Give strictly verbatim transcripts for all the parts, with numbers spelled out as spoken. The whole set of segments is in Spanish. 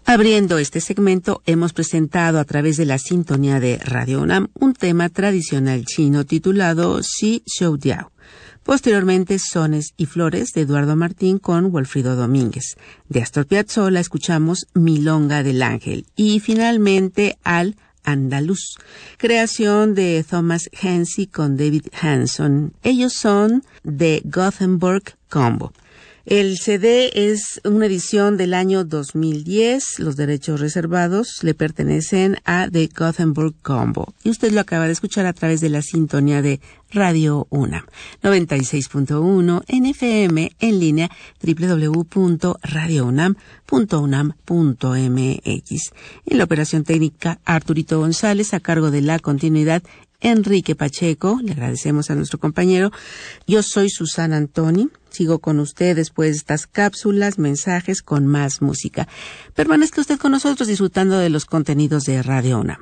Abriendo este segmento, hemos presentado a través de la sintonía de Radio UNAM un tema tradicional chino titulado Xi Xiu Diao. Posteriormente, Sones y Flores de Eduardo Martín con Wilfrido Domínguez. De Astor Piazzolla escuchamos Milonga del Ángel. Y finalmente, Al Andaluz, creación de Thomas Hensey con David Hanson. Ellos son The Gothenburg Combo. El C D es una edición del año dos mil diez. Los derechos reservados le pertenecen a The Gothenburg Combo. Y usted lo acaba de escuchar a través de la sintonía de Radio UNAM. noventa y seis punto uno en F M, en línea doble u doble u doble u punto radio unam punto unam punto m x. En la operación técnica, Arturito González, a cargo de la continuidad, Enrique Pacheco. Le agradecemos a nuestro compañero. Yo soy Susana Antoni. Sigo con usted después de estas cápsulas, mensajes con más música. Permanezca usted con nosotros disfrutando de los contenidos de Radio UNAM.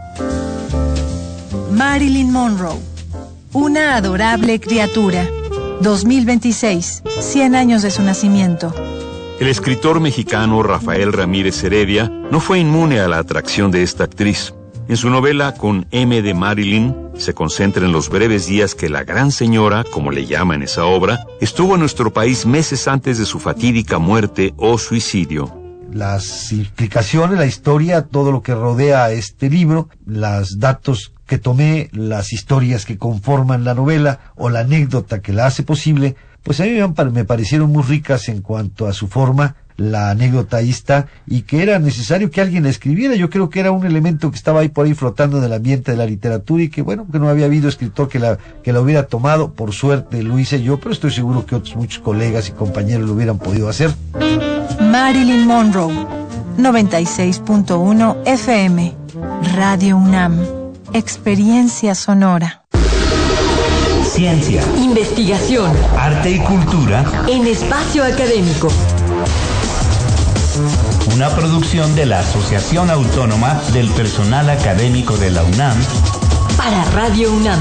Marilyn Monroe, una adorable criatura. dos mil veintiséis, cien años de su nacimiento. El escritor mexicano Rafael Ramírez Heredia no fue inmune a la atracción de esta actriz. En su novela Con M de Marilyn, se concentra en los breves días que la gran señora, como le llama en esa obra, estuvo en nuestro país meses antes de su fatídica muerte o suicidio. Las implicaciones, la historia, todo lo que rodea a este libro, los datos que tomé, las historias que conforman la novela o la anécdota que la hace posible, pues a mí me parecieron muy ricas en cuanto a su forma. La anécdota ahí está, y que era necesario que alguien la escribiera. Yo creo que era un elemento que estaba ahí por ahí flotando en el ambiente de la literatura y que bueno, que no había habido escritor que la, que la hubiera tomado. Por suerte lo hice yo, pero estoy seguro que otros muchos colegas y compañeros lo hubieran podido hacer. Marilyn Monroe, noventa y seis punto uno F M, Radio UNAM, experiencia sonora. Ciencia, investigación, arte y cultura en espacio académico. Una producción de la Asociación Autónoma del Personal Académico de la UNAM para Radio UNAM.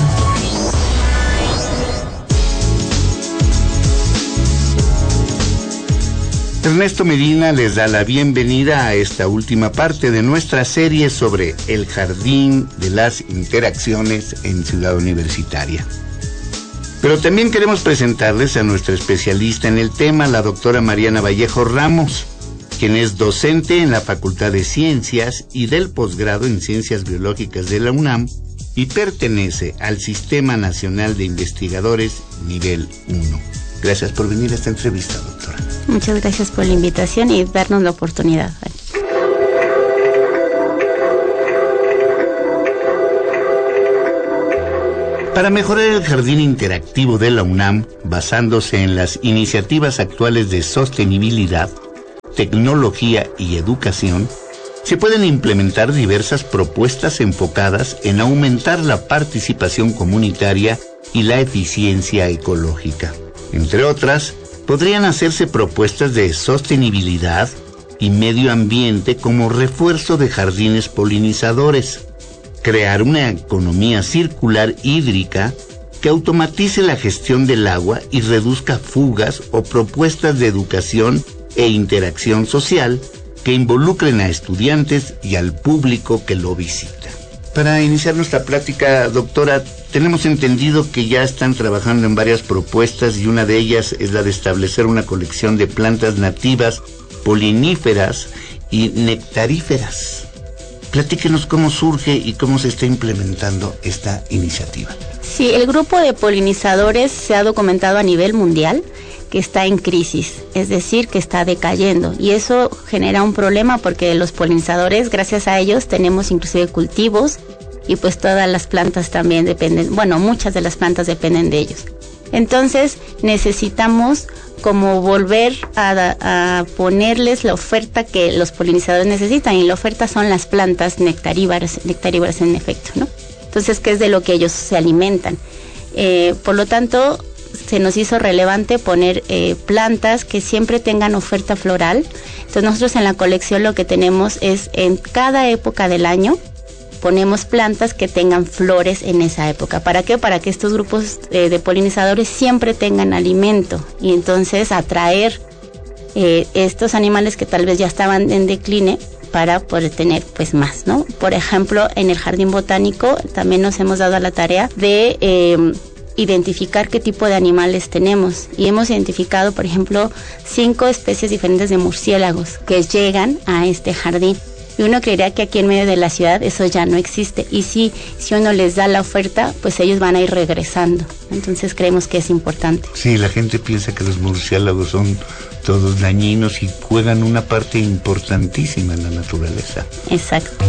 Ernesto Medina les da la bienvenida a esta última parte de nuestra serie sobre el jardín de las interacciones en Ciudad Universitaria. Pero también queremos presentarles a nuestra especialista en el tema, la doctora Mariana Vallejo Ramos, quien es docente en la Facultad de Ciencias y del posgrado en Ciencias Biológicas de la UNAM y pertenece al Sistema Nacional de Investigadores Nivel uno. Gracias por venir a esta entrevista, doctora. Muchas gracias por la invitación y darnos la oportunidad. Para mejorar el jardín interactivo de la UNAM, basándose en las iniciativas actuales de sostenibilidad, tecnología y educación, se pueden implementar diversas propuestas enfocadas en aumentar la participación comunitaria y la eficiencia ecológica. Entre otras, podrían hacerse propuestas de sostenibilidad y medio ambiente como refuerzo de jardines polinizadores, crear una economía circular hídrica que automatice la gestión del agua y reduzca fugas o propuestas de educación e interacción social que involucren a estudiantes y al público que lo visita. Para iniciar nuestra plática, doctora, tenemos entendido que ya están trabajando en varias propuestas y una de ellas es la de establecer una colección de plantas nativas, poliníferas y nectaríferas. Platíquenos cómo surge y cómo se está implementando esta iniciativa. Sí, el grupo de polinizadores se ha documentado a nivel mundial que está en crisis, es decir, que está decayendo, y eso genera un problema porque los polinizadores, gracias a ellos, tenemos inclusive cultivos y pues todas las plantas también dependen, bueno, muchas de las plantas dependen de ellos. Entonces necesitamos como volver a, a ponerles la oferta que los polinizadores necesitan, y la oferta son las plantas nectarívoras, nectarívoras en efecto, ¿no? Entonces, ¿qué es de lo que ellos se alimentan? Eh, por lo tanto, se nos hizo relevante poner eh, plantas que siempre tengan oferta floral. Entonces nosotros en la colección lo que tenemos es en cada época del año ponemos plantas que tengan flores en esa época. ¿Para qué? Para que estos grupos eh, de polinizadores siempre tengan alimento y entonces atraer eh, estos animales que tal vez ya estaban en decline para poder tener pues más, ¿no? Por ejemplo, en el jardín botánico también nos hemos dado a la tarea de eh, identificar qué tipo de animales tenemos, y hemos identificado, por ejemplo, cinco especies diferentes de murciélagos que llegan a este jardín. Y uno creería que aquí en medio de la ciudad eso ya no existe. Y si, si uno les da la oferta, pues ellos van a ir regresando. Entonces creemos que es importante. Sí, la gente piensa que los murciélagos son todos dañinos y juegan una parte importantísima en la naturaleza. Exacto.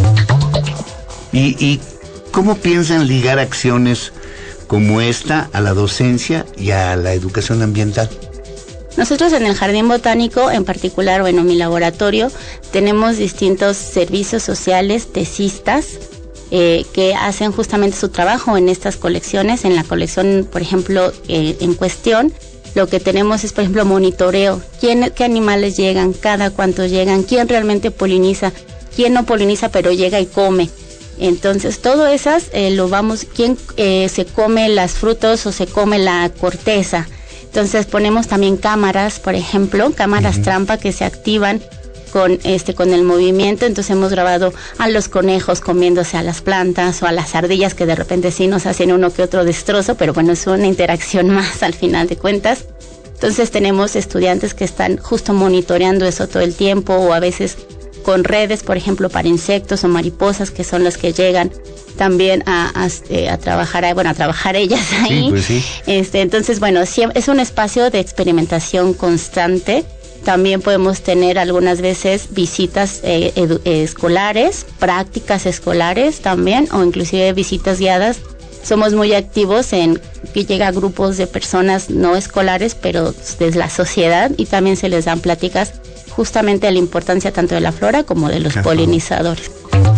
¿Y, y cómo piensan ligar acciones como esta a la docencia y a la educación ambiental? Nosotros en el Jardín Botánico, en particular, bueno, mi laboratorio, tenemos distintos servicios sociales, tesistas, eh, que hacen justamente su trabajo en estas colecciones. En la colección, por ejemplo, eh, en cuestión, lo que tenemos es, por ejemplo, monitoreo. ¿Quién, qué animales llegan? ¿Cada cuánto llegan? ¿Quién realmente poliniza? ¿Quién no poliniza pero llega y come? Entonces, todo esas eh, lo vamos, ¿quién eh, se come las frutos o se come la corteza? Entonces ponemos también cámaras, por ejemplo, cámaras uh-huh. trampa que se activan con este con el movimiento. Entonces hemos grabado a los conejos comiéndose a las plantas o a las ardillas, que de repente sí nos hacen uno que otro destrozo, pero bueno, es una interacción más al final de cuentas. Entonces tenemos estudiantes que están justo monitoreando eso todo el tiempo, o a veces con redes, por ejemplo, para insectos o mariposas, que son las que llegan también a, a, a trabajar, a, bueno, a trabajar ellas ahí. Sí, pues sí. Este, entonces, bueno, sí, es un espacio de experimentación constante. También podemos tener algunas veces visitas eh, edu, eh, escolares, prácticas escolares también, o inclusive visitas guiadas. Somos muy activos en que llega grupos de personas no escolares, pero desde la sociedad, y también se les dan pláticas justamente de la importancia tanto de la flora como de los Ajá. polinizadores.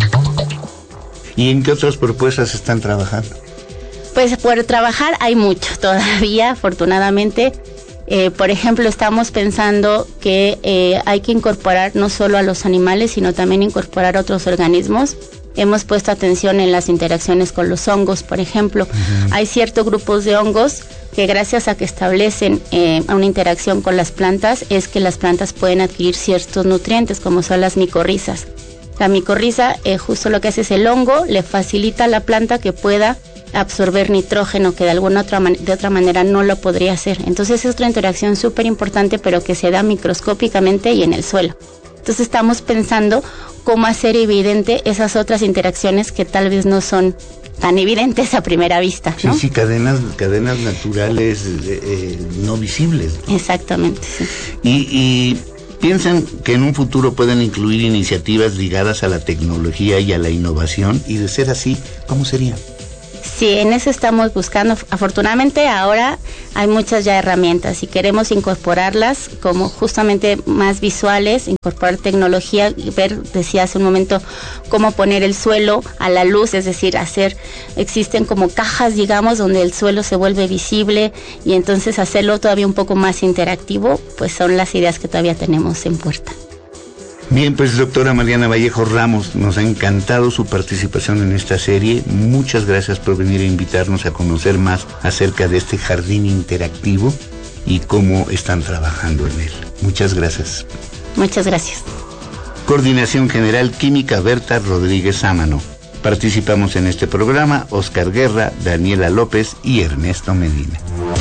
¿Y en qué otras propuestas están trabajando? Pues por trabajar hay mucho todavía, afortunadamente. Eh, por ejemplo, estamos pensando que eh, hay que incorporar no solo a los animales, sino también incorporar otros organismos. Hemos puesto atención en las interacciones con los hongos, por ejemplo. Uh-huh. Hay ciertos grupos de hongos que gracias a que establecen eh, una interacción con las plantas, es que las plantas pueden adquirir ciertos nutrientes, como son las micorrizas. La micorriza, eh, justo lo que hace es el hongo, le facilita a la planta que pueda absorber nitrógeno, que de alguna otra, man- de otra manera no lo podría hacer. Entonces es otra interacción súper importante, pero que se da microscópicamente y en el suelo. Entonces estamos pensando cómo hacer evidente esas otras interacciones que tal vez no son tan evidentes a primera vista, ¿no? Sí, sí, cadenas, cadenas naturales eh, eh, no visibles, ¿no? Exactamente, sí. Y, y piensan que en un futuro pueden incluir iniciativas ligadas a la tecnología y a la innovación, y de ser así, ¿cómo sería? Sí, en eso estamos buscando. Afortunadamente ahora hay muchas ya herramientas y queremos incorporarlas como justamente más visuales, incorporar tecnología, ver, decía hace un momento, cómo poner el suelo a la luz, es decir, hacer, existen como cajas, digamos, donde el suelo se vuelve visible, y entonces hacerlo todavía un poco más interactivo, pues son las ideas que todavía tenemos en puerta. Bien, pues doctora Mariana Vallejo Ramos, nos ha encantado su participación en esta serie. Muchas gracias por venir a invitarnos a conocer más acerca de este jardín interactivo y cómo están trabajando en él. Muchas gracias. Muchas gracias. Coordinación General Química Berta Rodríguez Sámano. Participamos en este programa Oscar Guerra, Daniela López y Ernesto Medina.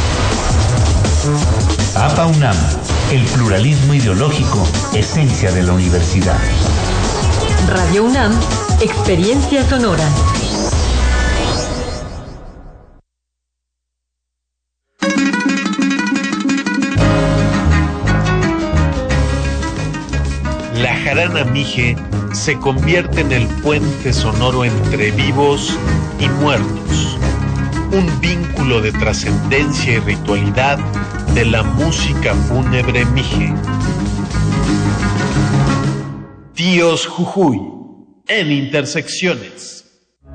APA UNAM, el pluralismo ideológico, esencia de la universidad. Radio UNAM, experiencia sonora. La jarana Mije se convierte en el puente sonoro entre vivos y muertos, un vínculo de trascendencia y ritualidad de la música fúnebre Mije. Tíos Jujuy, en Intersecciones.